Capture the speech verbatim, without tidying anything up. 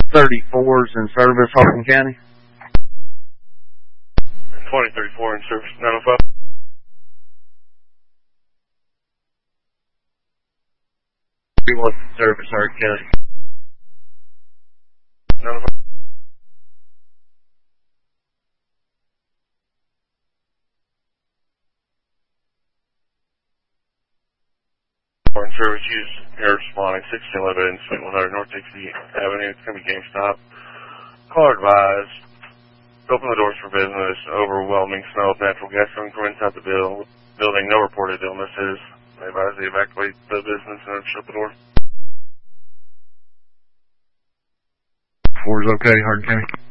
thirty-fours in service, Hardin County. twenty thirty-four in service, nine oh five. What's in service, Hardin County? nine oh five. In service, use air responding sixteen eleven, Suite one hundred North Dixie Avenue. It's going to be GameStop. Caller advised. Open the doors for business. Overwhelming smell of natural gas coming from inside the building. Building, no reported illnesses. They advise to evacuate the business and shut the door. Four's okay, Hardin County.